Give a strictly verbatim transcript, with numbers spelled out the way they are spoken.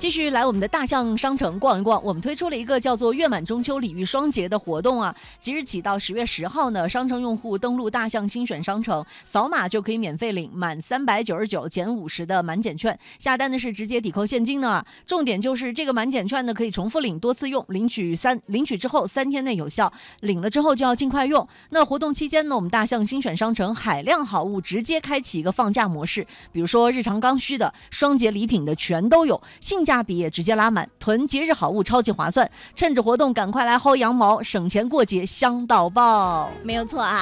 继续来我们的大象商城逛一逛，我们推出了一个叫做月满中秋礼遇双节的活动啊，即日起到十月十号呢，商城用户登录大象新选商城，扫码就可以免费领满三百九十九减五十的满减券，下单的是直接抵扣现金呢。重点就是这个满减券呢可以重复领多次用，领取三领取之后三天内有效，领了之后就要尽快用。那活动期间呢，我们大象新选商城海量好物直接开启一个放假模式，比如说日常刚需的、双节礼品的全都有，性价比也直接拉满，囤节日好物超级划算，趁着活动赶快来薅羊毛，省钱过节香到爆。 没有错啊。